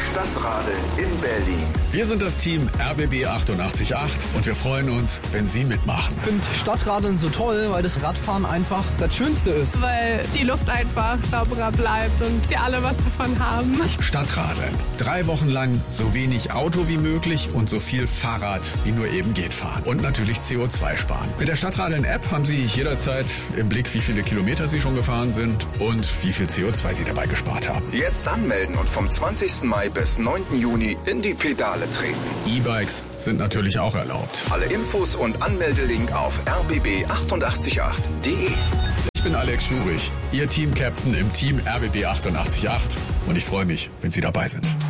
Stadtradeln in Berlin. Wir sind das Team RBB 888 und wir freuen uns, wenn Sie mitmachen. Ich finde Stadtradeln so toll, weil das Radfahren einfach das Schönste ist. Weil die Luft einfach sauberer bleibt und wir alle was davon haben. Stadtradeln. 3 Wochen lang so wenig Auto wie möglich und so viel Fahrrad wie nur eben geht fahren. Und natürlich CO2 sparen. Mit der Stadtradeln-App haben Sie jederzeit im Blick, wie viele Kilometer Sie schon gefahren sind und wie viel CO2 Sie dabei gespart haben. Jetzt anmelden und vom 20. Mai bis 9. Juni in die Pedale treten. E-Bikes sind natürlich auch erlaubt. Alle Infos und Anmeldelink auf rbb888.de. Ich bin Alex Schurich, Ihr Team-Captain im Team RBB 888 und ich freue mich, wenn Sie dabei sind.